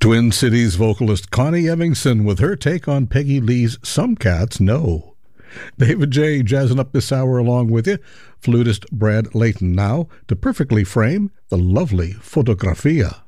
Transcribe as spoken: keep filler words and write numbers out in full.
Twin Cities vocalist Connie Evingson with her take on Peggy Lee's Some Cats Know. David J. jazzing up this hour along with you. Flutist Brad Layton now to perfectly frame the lovely Fotografia.